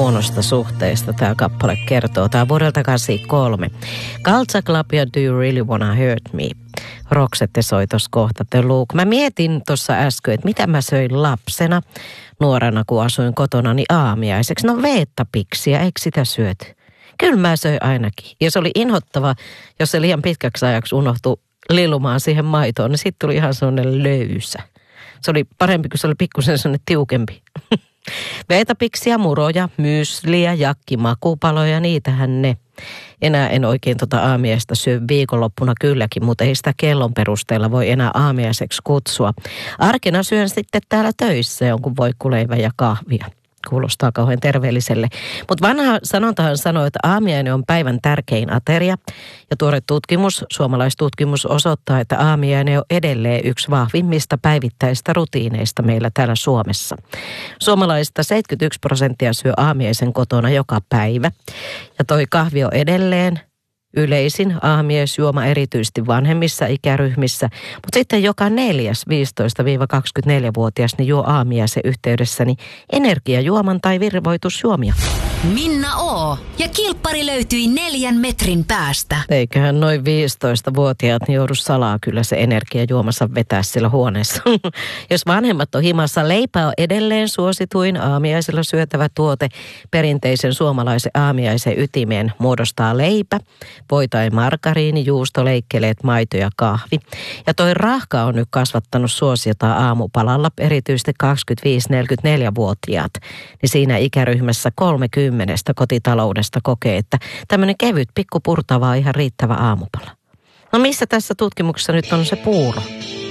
huonosta suhteesta tämä kappale kertoo. Tämä on vuodelta 83. Culture Club ja Do You Really Wanna Hurt Me? Roxette soi tuossa kohta The Look. Mä mietin tuossa äsken, että mitä mä söin lapsena, nuorena kun asuin kotonani aamiaiseksi. No veettapiksiä, eikö sitä syöty? Kyllä mä söin ainakin. Ja se oli inhottava, jos se liian pitkäksi ajaksi unohtui lilumaan siihen maitoon, niin sitten tuli ihan sellainen löysä. Se oli parempi, kun se oli pikkusen sellainen tiukempi. Veetapiksiä, muroja, mysliä, jakkimakupaloja, niitähän ne. Enää en oikein aamiaista syö viikonloppuna kylläkin, mutta ei sitä kellon perusteella voi enää aamiaiseksi kutsua. Arkena syön sitten täällä töissä jonkun voikkuleivän ja kahvia. Kuulostaa kauhean terveelliselle. Mutta vanha sanontahan sanoo, että aamiainen on päivän tärkein ateria. Ja tuore tutkimus, suomalaistutkimus osoittaa, että aamiainen on edelleen yksi vahvimmista päivittäistä rutiineista meillä täällä Suomessa. Suomalaisista 71% syö aamiaisen kotona joka päivä. Ja toi kahvi on edelleen yleisin aamiaisjuoma erityisesti vanhemmissa ikäryhmissä, mutta sitten joka 4. 15-24-vuotias niin juo aamiaisen yhteydessäni energiajuoman tai virvoitusjuomia. Minna O. ja kilppari löytyi 4 metrin päästä. Eiköhän noin 15-vuotiaat niin joudu salaa kyllä se energiajuomansa vetää siellä huoneessa. Jos vanhemmat on himassa, leipä on edelleen suosituin aamiaisella syötävä tuote. Perinteisen suomalaisen aamiaisen ytimeen muodostaa leipä, voi tai margariini, juusto, leikkeleet, maito ja kahvi. Ja toi rahka on nyt kasvattanut suosiota aamupalalla, erityisesti 25-44-vuotiaat. Niin siinä ikäryhmässä 30 kotitaloudesta kokee, että tämmöinen kevyt pikkupurtava on ihan riittävä aamupala. No missä tässä tutkimuksessa nyt on se puuro?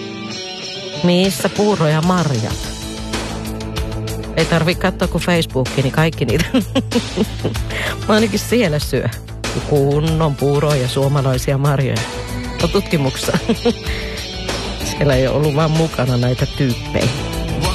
Missä puuro ja marjat? Ei tarvitse katsoa kuin Facebookiin, niin kaikki niitä. Mä ainakin siellä syö kunnon puuroa ja suomalaisia marjoja. No tutkimuksessa. Siellä ei ollut vaan mukana näitä tyyppejä.